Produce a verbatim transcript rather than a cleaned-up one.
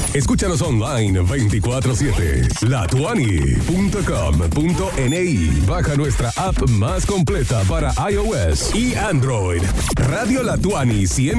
Escúchanos online veinticuatro siete. la tuani punto com punto ni. Baja nuestra app más completa para iOS y Android. Radio La Tuani cien